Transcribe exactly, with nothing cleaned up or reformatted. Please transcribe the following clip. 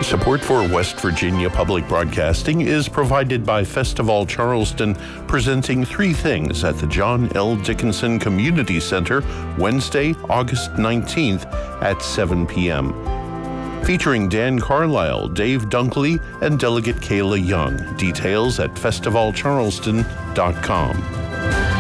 Support for West Virginia Public Broadcasting is provided by Festival Charleston, presenting Three Things at the John L. Dickinson Community Center, Wednesday, August nineteenth at seven p.m. Featuring Dan Carlisle, Dave Dunkley, and Delegate Kayla Young. Details at festival charleston dot com.